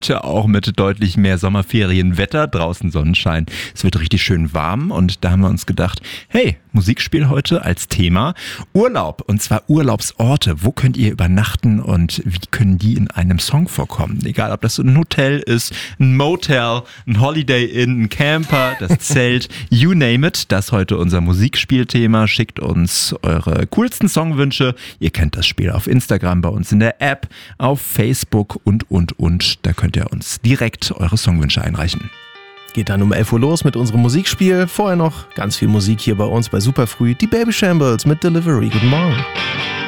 Heute auch mit deutlich mehr Sommerferienwetter, draußen Sonnenschein. Es wird richtig schön warm und da haben wir uns gedacht, hey, Musikspiel heute als Thema Urlaub, und zwar Urlaubsorte. Wo könnt ihr übernachten und wie können die in einem Song vorkommen? Egal, ob das ein Hotel ist, ein Motel, ein Holiday Inn, ein Camper, das Zelt, you name it. Das ist heute unser Musikspielthema. Schickt uns eure coolsten Songwünsche. Ihr kennt das Spiel auf Instagram, bei uns in der App, auf Facebook und. Da könnt ihr uns direkt eure Songwünsche einreichen. Geht dann um 11 Uhr los mit unserem Musikspiel. Vorher noch ganz viel Musik hier bei uns bei Superfrüh. Die Babyshambles mit Delivery. Guten Morgen.